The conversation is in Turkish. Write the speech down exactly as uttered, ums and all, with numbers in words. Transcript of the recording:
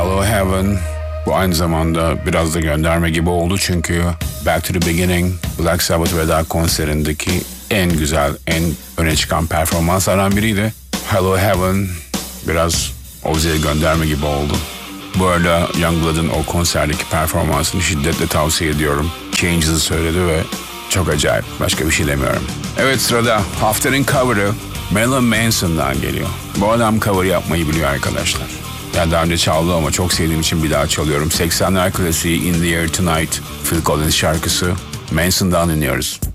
Hello Heaven. Bu aynı zamanda biraz da gönderme gibi oldu çünkü Back to the Beginning, Black Sabbath veda konserindeki en güzel, en öne çıkan performanslardan biriydi. Hello Heaven biraz Ozzy'ye gönderme gibi oldu. Bu arada Youngblood'un o konserdeki performansını şiddetle tavsiye ediyorum. Changes'ı söyledi ve çok acayip. Başka bir şey demiyorum. Evet, sırada haftanın cover'ı Marilyn Manson'dan geliyor. Bu adam cover yapmayı biliyor arkadaşlar. Yani daha önce çaldı ama çok sevdiğim için bir daha çalıyorum. seksenler klasiği In the Air Tonight, Phil Collins şarkısı. Manson'dan dinliyoruz.